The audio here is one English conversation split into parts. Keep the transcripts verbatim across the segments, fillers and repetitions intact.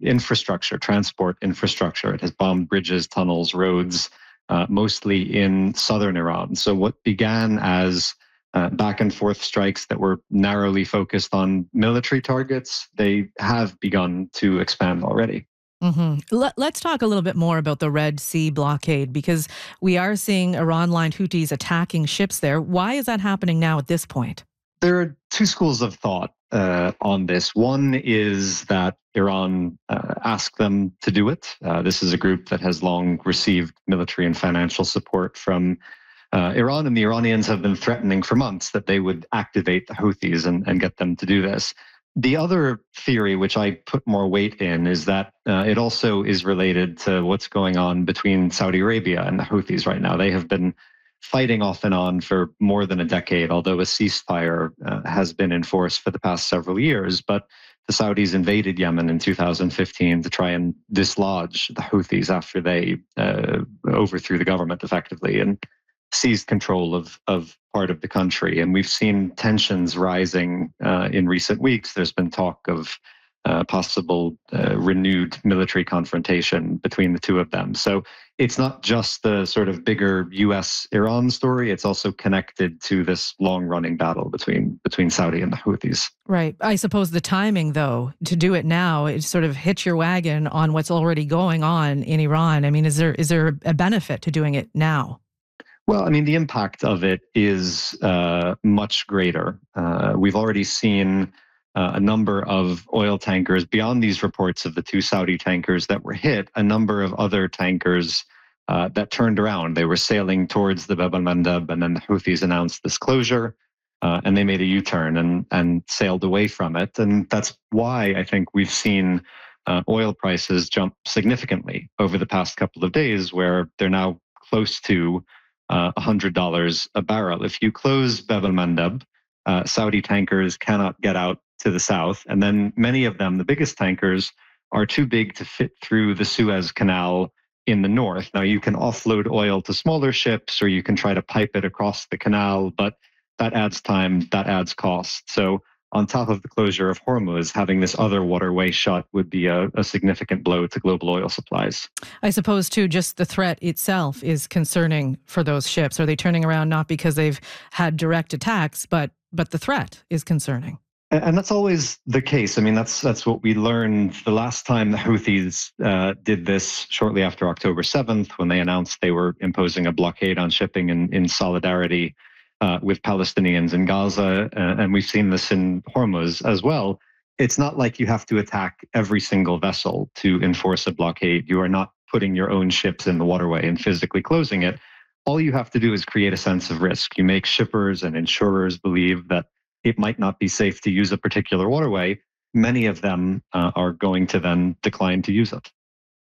infrastructure, transport infrastructure. It has bombed bridges, tunnels, roads, uh, mostly in southern Iran. So what began as uh, back and forth strikes that were narrowly focused on military targets, they have begun to expand already. Mm-hmm. Let, let's talk a little bit more about the Red Sea blockade, because we are seeing Iran-lined Houthis attacking ships there. Why is that happening now at this point? There are two schools of thought uh, on this. One is that Iran uh, asked them to do it. Uh, this is a group that has long received military and financial support from uh, Iran, and the Iranians have been threatening for months that they would activate the Houthis and, and get them to do this. The other theory, which I put more weight in, is that uh, it also is related to what's going on between Saudi Arabia and the Houthis right now. They have been fighting off and on for more than a decade, although a ceasefire uh, has been in force for the past several years. But the Saudis invaded Yemen in two thousand fifteen to try and dislodge the Houthis after they uh, overthrew the government effectively and seized control of, of part of the country. And we've seen tensions rising uh, in recent weeks. There's been talk of uh, possible uh, renewed military confrontation between the two of them. So it's not just the sort of bigger U S Iran story. It's also connected to this long-running battle between between Saudi and the Houthis. Right. I suppose the timing, though, to do it now, it sort of hits your wagon on what's already going on in Iran. I mean, is there is there a benefit to doing it now? Well, I mean, the impact of it is uh, much greater. Uh, we've already seen uh, a number of oil tankers, beyond these reports of the two Saudi tankers that were hit, a number of other tankers uh, that turned around. They were sailing towards the Bab al-Mandab, and then the Houthis announced this closure, uh, and they made a U-turn and, and sailed away from it. And that's why I think we've seen uh, oil prices jump significantly over the past couple of days, where they're now close to Uh, one hundred dollars a barrel. If you close Bab al-Mandab, uh, Saudi tankers cannot get out to the south. And then many of them, the biggest tankers, are too big to fit through the Suez Canal in the north. Now, you can offload oil to smaller ships, or you can try to pipe it across the canal, but that adds time, that adds cost. So on top of the closure of Hormuz, having this other waterway shut would be a, a significant blow to global oil supplies. I suppose, too, just the threat itself is concerning for those ships. Are they turning around not because they've had direct attacks, but but the threat is concerning? And, and that's always the case. I mean, that's that's what we learned the last time the Houthis uh, did this, shortly after October seventh, when they announced they were imposing a blockade on shipping in, in solidarity Uh, with Palestinians in Gaza, uh, and we've seen this in Hormuz as well. It's not like you have to attack every single vessel to enforce a blockade. You are not putting your own ships in the waterway and physically closing it. All you have to do is create a sense of risk. You make shippers and insurers believe that it might not be safe to use a particular waterway. Many of them uh, are going to then decline to use it.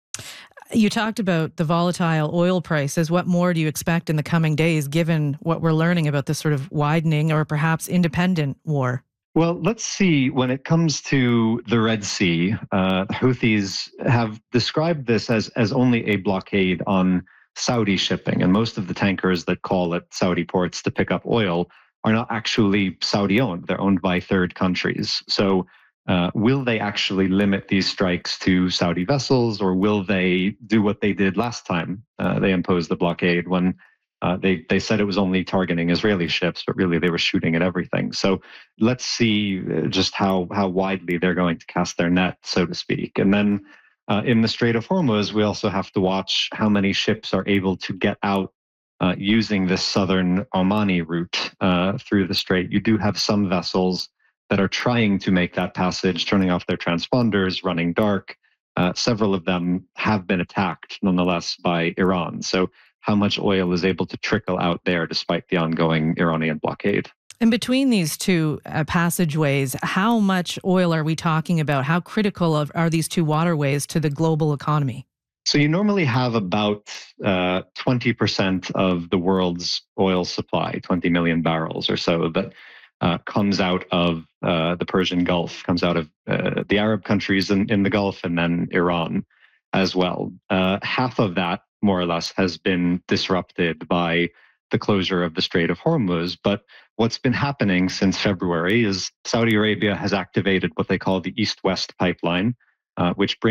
You talked about the volatile oil prices. What more do you expect in the coming days, given what we're learning about this sort of widening or perhaps independent war? Well, let's see. When it comes to the Red Sea, uh, the Houthis have described this as, as only a blockade on Saudi shipping. And most of the tankers that call at Saudi ports to pick up oil are not actually Saudi-owned. They're owned by third countries. So Uh, will they actually limit these strikes to Saudi vessels, or will they do what they did last time uh, they imposed the blockade, when uh, they, they said it was only targeting Israeli ships, but really they were shooting at everything? So let's see just how, how widely they're going to cast their net, so to speak. And then uh, in the Strait of Hormuz, we also have to watch how many ships are able to get out uh, using this southern Omani route uh, through the strait. You do have some vessels that are trying to make that passage, turning off their transponders, running dark. Uh, several of them have been attacked, nonetheless, by Iran. So how much oil is able to trickle out there despite the ongoing Iranian blockade? And between these two uh, passageways, how much oil are we talking about? How critical of, are these two waterways to the global economy? So you normally have about uh, twenty percent of the world's oil supply, twenty million barrels or so, that Uh, comes out of uh, the Persian Gulf, comes out of uh, the Arab countries in, in the Gulf, and then Iran as well. Uh, half of that, more or less, has been disrupted by the closure of the Strait of Hormuz. But what's been happening since February is Saudi Arabia has activated what they call the East-West pipeline, uh, which brings